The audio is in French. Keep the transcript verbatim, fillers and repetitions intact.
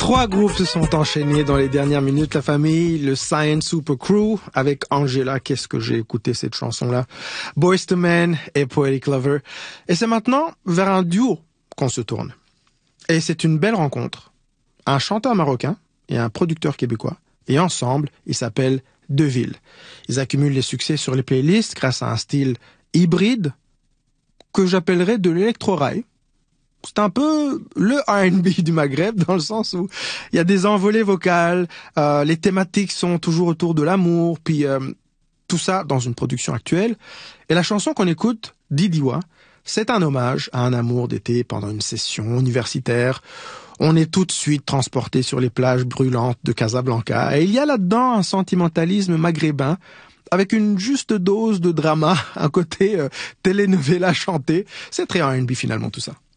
Trois groupes se sont enchaînés dans les dernières minutes. La famille, le Science Super Crew, avec Angela, qu'est-ce que j'ai écouté cette chanson-là, Boyz two Men et Poetic Lover. Et c'est maintenant vers un duo qu'on se tourne. Et c'est une belle rencontre. Un chanteur marocain et un producteur québécois. Et ensemble, ils s'appellent Deville. Ils accumulent les succès sur les playlists grâce à un style hybride que j'appellerais de l'électro-rail. C'est un peu le R and B du Maghreb, dans le sens où il y a des envolées vocales, euh, les thématiques sont toujours autour de l'amour, puis euh, tout ça dans une production actuelle. Et la chanson qu'on écoute, Didiwa, c'est un hommage à un amour d'été pendant une session universitaire. On est tout de suite transporté sur les plages brûlantes de Casablanca. Et il y a là-dedans un sentimentalisme maghrébin avec une juste dose de drama, un côté euh, telenovela chanté. C'est très R and B finalement tout ça.